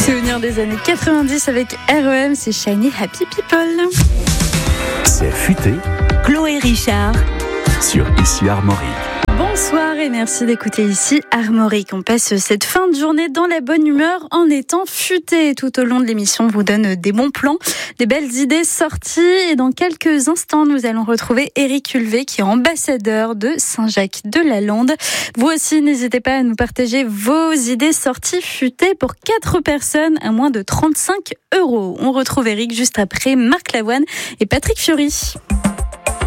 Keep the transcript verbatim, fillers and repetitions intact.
Souvenir des années quatre-vingt-dix avec R E M, c'est Shiny Happy People. C'est futé. Chloé Richard Sur Ici Armorique. Bonsoir et merci d'écouter Ici Armorique. On passe cette fin de journée dans la bonne humeur en étant futé. Tout au long de l'émission, on vous donne des bons plans, des belles idées sorties. Et dans quelques instants, nous allons retrouver Éric Hulvé qui est ambassadeur de Saint-Jacques-de-la-Lande. Vous aussi, n'hésitez pas à nous partager vos idées sorties futées pour quatre personnes à moins de trente-cinq euros. On retrouve Éric juste après Marc Lavoine et Patrick Fiori.